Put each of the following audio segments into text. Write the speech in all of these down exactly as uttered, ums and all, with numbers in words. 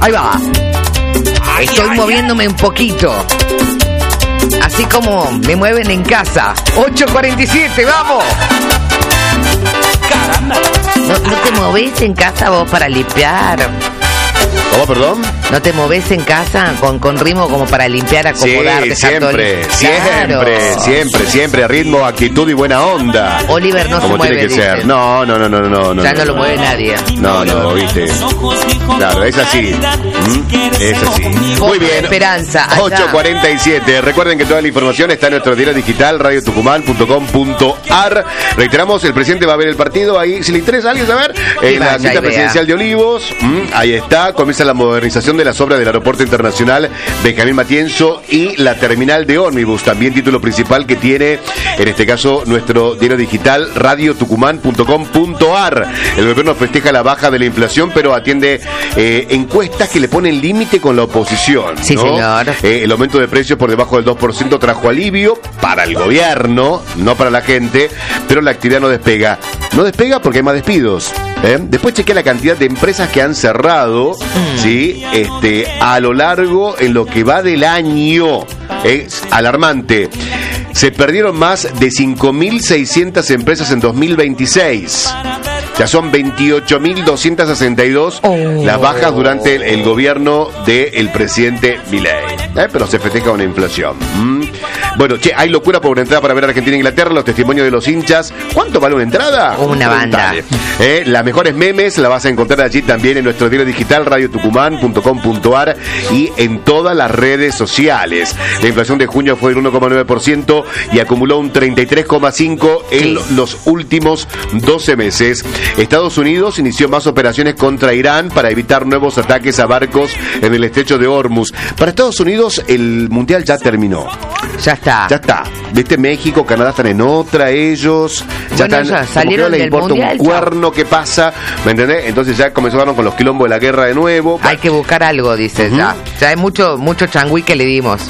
Ahí va. Estoy moviéndome un poquito. Así como me mueven en casa. ocho cuarenta y siete, vamos. Caramba. ¿No, no te movés en casa vos para limpiar? ¿Cómo, perdón? ¿No te movés en casa con, con ritmo como para limpiar, acomodarte? Sí, siempre, todo? siempre, Claro. siempre, siempre, ritmo, actitud y buena onda. Oliver no Como se mueve, tiene que dicen. ser. No, no, no, no, no, no. Ya no lo mueve nadie. No, no, viste. Claro, es así. ¿Mm? Es así. Muy bien. Esperanza. allá. ocho cuarenta y siete. Recuerden que toda la información está en nuestro diario digital, radio tucumán punto com punto ar. Reiteramos, el presidente va a ver el partido ahí. Si le interesa a alguien saber, en la vaya y quinta vea. presidencial de Olivos. ¿Mm? Ahí está. Comienza la modernización de las obras del Aeropuerto Internacional Benjamín Matienzo y la terminal de ómnibus. También título principal que tiene, en este caso, nuestro diario digital, radio tucumán punto com punto ar. El gobierno festeja la baja de la inflación, pero atiende eh, encuestas que le ponen límite con la oposición. Sí, ¿no? señor. Eh, el aumento de precios por debajo del dos por ciento trajo alivio para el gobierno, no para la gente, pero la actividad no despega. No despega porque hay más despidos. ¿eh? Después chequea la cantidad de empresas que han cerrado, mm. ¿sí? este, a lo largo, en lo que va del año. Es alarmante. Se perdieron más de cinco mil seiscientas empresas en dos mil veintiséis. Ya son veintiocho mil doscientas sesenta y dos oh. las bajas durante el, el gobierno del presidente Milei. ¿Eh? Pero se festeja una inflación. ¿Mm? Bueno, che, hay locura por una entrada para ver a Argentina e Inglaterra, los testimonios de los hinchas. ¿Cuánto vale una entrada? Una banda. ¿Eh? Las mejores memes la vas a encontrar allí también en nuestro diario digital, radio tucumán punto com punto ar y en todas las redes sociales. La inflación de junio fue del uno coma nueve por ciento y acumuló un treinta y tres coma cinco por ciento en sí. los últimos doce meses. Estados Unidos inició más operaciones contra Irán para evitar nuevos ataques a barcos en el estrecho de Hormuz. Para Estados Unidos el mundial ya terminó. Ya está. Ya está. Viste, México, Canadá están en otra, ellos ya bueno, están. Ya salieron como que no les del importa mundial, un cuerno que pasa, ¿me entendés? Entonces ya comenzaron con los quilombos de la guerra de nuevo. Hay que buscar algo, dice uh-huh. ya. Ya hay mucho, mucho changüí que le dimos.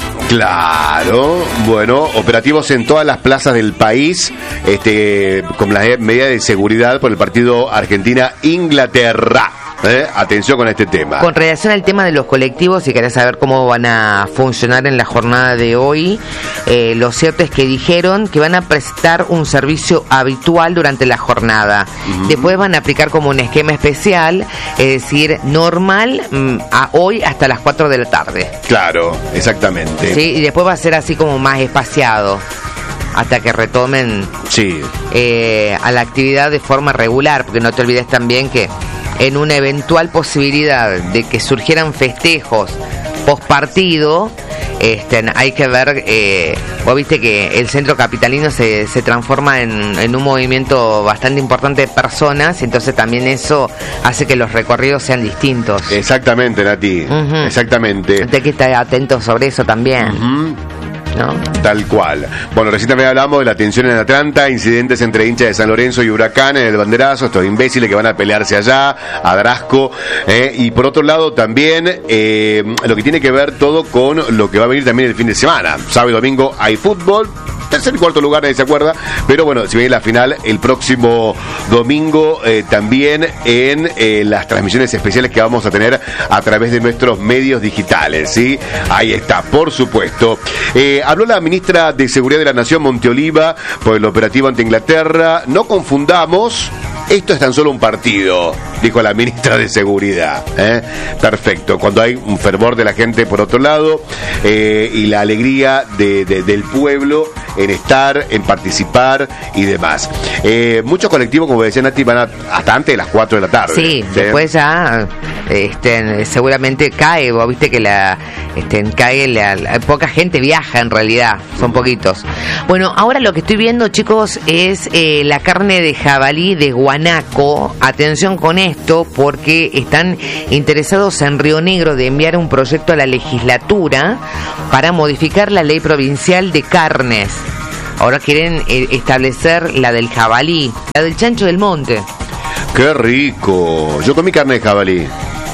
Claro, bueno, operativos en todas las plazas del país, este, con las medidas de seguridad por el partido Argentina-Inglaterra. ¿Eh? Atención con este tema. Con relación al tema de los colectivos, si querés saber cómo van a funcionar en la jornada de hoy, eh, lo cierto es que dijeron que van a prestar un servicio habitual durante la jornada. Uh-huh. Después van a aplicar como un esquema especial, es decir, normal mm, a hoy hasta las cuatro de la tarde. Claro, exactamente. Sí, y después va a ser así como más espaciado hasta que retomen sí. eh, a la actividad de forma regular, porque no te olvides también que en una eventual posibilidad de que surgieran festejos post partido, este, hay que ver, eh, vos viste que el centro capitalino se, se transforma en, en un movimiento bastante importante de personas, entonces también eso hace que los recorridos sean distintos. Exactamente, Nati, uh-huh. exactamente. Hay que estar atentos sobre eso también. Uh-huh. ¿No? Tal cual. Bueno, recién también hablamos de la tensión en Atlanta, incidentes entre hinchas de San Lorenzo y Huracán en el banderazo, estos imbéciles que van a pelearse allá, a Drasco, eh, y por otro lado también eh, lo que tiene que ver todo con lo que va a venir también el fin de semana. Sábado y domingo hay fútbol, tercer y cuarto lugar, nadie se acuerda, pero bueno, si viene la final el próximo domingo, eh, también en eh, las transmisiones especiales que vamos a tener a través de nuestros medios digitales, ¿sí? Ahí está, por supuesto. Eh, habló la ministra de Seguridad de la Nación, Monteoliva, por el operativo ante Inglaterra. No confundamos, esto es tan solo un partido, dijo la ministra de Seguridad. ¿eh? Perfecto, cuando hay un fervor de la gente por otro lado eh, y la alegría de, de, del pueblo en estar, en participar y demás. Eh, muchos colectivos, como decía Nati, van a, hasta antes de las cuatro de la tarde. Sí, ¿sí? Después ya este, seguramente cae, vos viste que la este, cae la, la, poca gente viaja en realidad, son poquitos. Bueno, ahora lo que estoy viendo, chicos, es eh, la carne de jabalí de guanaco. Atención con esto, porque están interesados en Río Negro de enviar un proyecto a la legislatura para modificar la ley provincial de carnes. Ahora quieren eh, establecer la del jabalí, la del chancho del monte. ¡Qué rico! Yo comí carne de jabalí.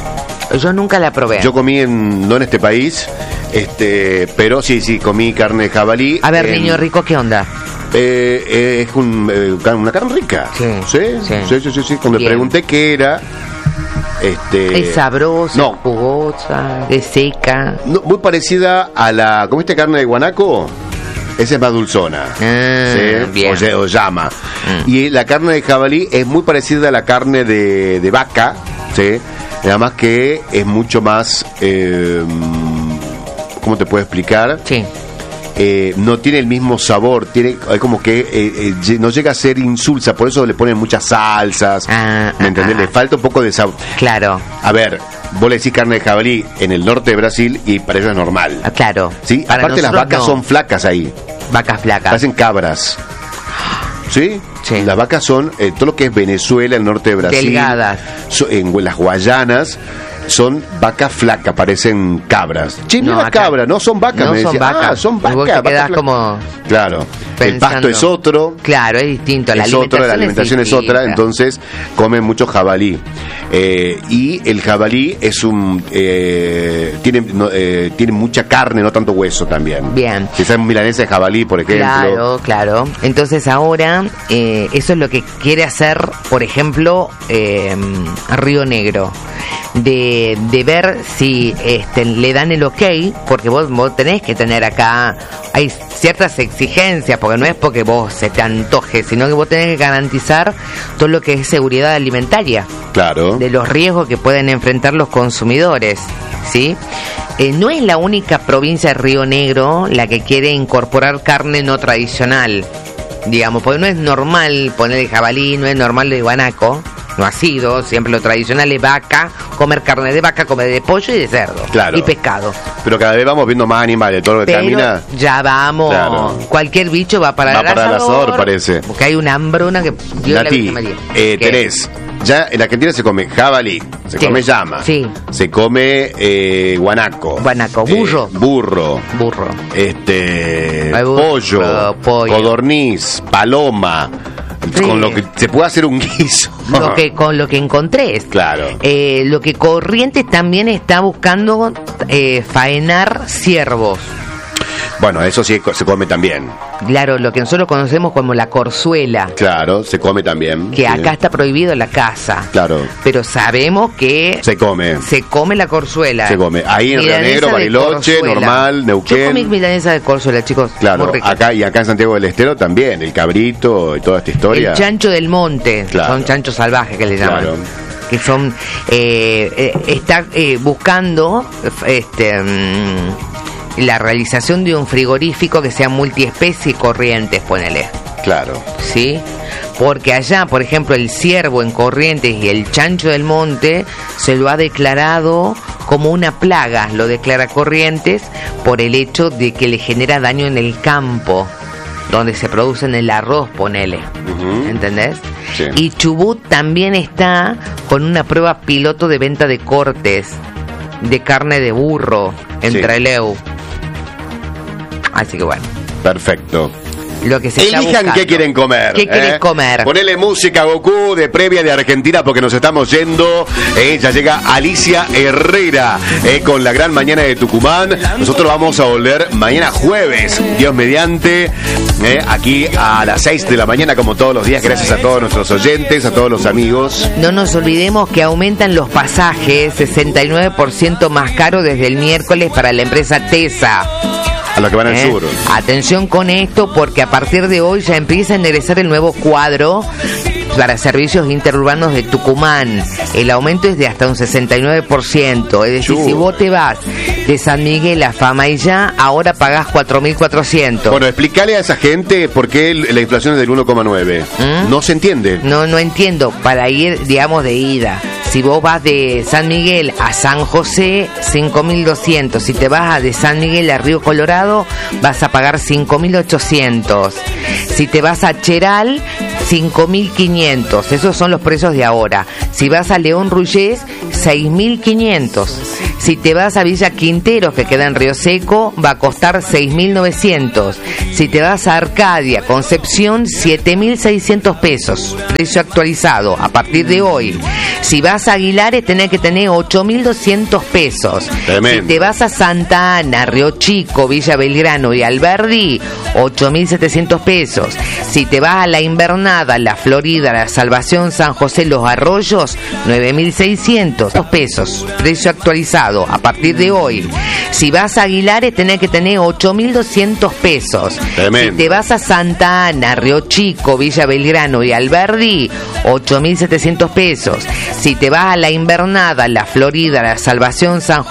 Yo nunca la probé. Yo comí en, no en este país, este, pero sí, sí, comí carne de jabalí. A ver, en, niño rico, ¿qué onda? Eh, eh, es un, eh, una carne rica. Sí, ¿Sí? Sí, sí, sí, sí, sí. Cuando Bien. le pregunté qué era, este... Es sabroso, no, jugoso. jugosa, es seca. No, muy parecida a la... ¿Comiste carne de guanaco? Esa es más dulzona. Ah, ¿sí? bien. O, o llama. Mm. Y la carne de jabalí es muy parecida a la carne de, de vaca, ¿sí? Nada más que es mucho más... Eh, ¿cómo te puedo explicar? Sí. Eh, no tiene el mismo sabor, tiene es como que eh, eh, no llega a ser insulsa, por eso le ponen muchas salsas, Ah, ¿me entendés? ah, Le falta un poco de sabor. Claro. A ver, vos le decís carne de jabalí en el norte de Brasil y para ellos es normal. Ah, claro. ¿Sí? Para Aparte las nosotros vacas no. son flacas ahí, Vacas flacas. parecen cabras. ¿Sí? Sí. Las vacas son, eh, todo lo que es Venezuela, el norte de Brasil, Delgadas. so- en las Guayanas, son vacas flacas, parecen cabras. Che, No, no, acá- cabras, no son vacas. No me son decía. vacas. Ah, son Y vacas. vos te vacas quedás flacas. como Claro. El pensando. pasto es otro. Claro, es distinto. La es otro, la alimentación alimentación es otra, distinta. entonces comen mucho jabalí. Eh, y el jabalí es un eh, tiene no, eh, tiene mucha carne, no tanto hueso también. Bien. Si sabes milanesa de jabalí, por ejemplo. Claro, claro. Entonces ahora eh, eso es lo que quiere hacer, por ejemplo, eh, Río Negro. De, de ver si este, le dan el ok, porque vos, vos tenés que tener acá, hay ciertas exigencias, porque no es porque vos se te antoje, sino que vos tenés que garantizar todo lo que es seguridad alimentaria, Claro. de los riesgos que pueden enfrentar los consumidores, ¿sí? Eh, no es la única provincia de Río Negro la que quiere incorporar carne no tradicional, digamos, porque no es normal poner el jabalí, no es normal el guanaco, no ha sido, siempre lo tradicional es vaca, comer carne de vaca, comer de pollo y de cerdo, Claro. y pescado. Pero cada vez vamos viendo más animales, todo lo que Pero camina. ya vamos, Claro. cualquier bicho va para Va el para el asador, asador, parece. porque hay una hambruna que Dios la Nati, Virgen María. eh, ¿Qué? tenés, ya en Argentina se come jabalí, se Sí. come llama, Sí. se come eh, guanaco, Guanaco, eh, burro. burro, Burro. este Hay burro, pollo, pollo. codorniz, paloma, Sí. con lo que se puede hacer un guiso. Lo que, con lo que encontré. Claro. Eh, lo que Corrientes también está buscando eh, faenar ciervos. Bueno, eso sí se come también. Claro, lo que nosotros conocemos como la corzuela, Claro, se come también. que sí. acá está prohibido en la casa. Claro, Pero sabemos que se come. se come la corzuela. Se come. Ahí en Río Milanesa Negro, de Bariloche, corzuela. normal, Neuquén. Yo comí milanesa de corzuela, chicos. Claro, muy rica. acá y acá en Santiago del Estero también, el cabrito y toda esta historia. El chancho del monte, Claro. son chanchos salvajes que le llaman. Claro. Que son, eh, eh, está eh, buscando este mm, la realización de un frigorífico que sea multiespecie y Corrientes, ponele. Claro. ¿Sí? Porque allá, por ejemplo, el ciervo en Corrientes y el chancho del monte se lo ha declarado como una plaga, lo declara Corrientes, por el hecho de que le genera daño en el campo, donde se produce en el arroz, ponele. Ujú. ¿Entendés? Sí. Y Chubut también está con una prueba piloto de venta de cortes de carne de burro en Sí. Trelew. Así que bueno, Perfecto. lo que se está Elijan buscando. qué quieren comer. ¿Qué quieren ¿eh? comer? Ponele música Goku de previa de Argentina porque nos estamos yendo. Eh, ya llega Alicia Herrera eh, con la gran mañana de Tucumán. Nosotros vamos a volver mañana jueves, Dios mediante, eh, aquí a las seis de la mañana como todos los días. Gracias a todos nuestros oyentes, a todos los amigos. No nos olvidemos que aumentan los pasajes, sesenta y nueve por ciento más caro desde el miércoles para la empresa TESA. A los que van al ¿Eh? sur. Atención con esto porque a partir de hoy ya empieza a enderezar el nuevo cuadro para servicios interurbanos de Tucumán. El aumento es de hasta un sesenta y nueve por ciento. Es decir, Chu. si vos te vas de San Miguel a Famaillá, ahora pagás cuatro mil cuatrocientos. Bueno, explícale a esa gente por qué el- la inflación es del uno coma nueve. ¿Mm? No se entiende. No, no entiendo. Para ir, digamos, de ida. Si vos vas de San Miguel a San José, cinco mil doscientos. Si te vas de San Miguel a Río Colorado, vas a pagar cinco mil ochocientos. Si te vas a Cheral, cinco mil quinientos. Esos son los precios de ahora. Si vas a León Rullés, seis mil quinientos. Si te vas a Villa Quinteros, que queda en Río Seco, va a costar seis mil novecientos. Si te vas a Arcadia, Concepción, siete mil seiscientos pesos. Precio actualizado a partir de hoy. Si vas a Aguilares, tenés que tener ocho mil doscientos pesos. Tremendo. Si te vas a Santa Ana, Río Chico, Villa Belgrano y Alberdi, ocho mil setecientos pesos. Si te vas a La Invernada, La Florida, La Salvación, San José, Los Arroyos, nueve mil seiscientos pesos. Precio actualizado Maldonado, a partir de hoy. Si vas a Aguilares tenés que tener ocho mil doscientos pesos. Tremendo. Si te vas a Santa Ana, Río Chico, Villa Belgrano y Alberdi, ocho mil setecientos pesos. Si te vas a La Invernada, La Florida, La Salvación, San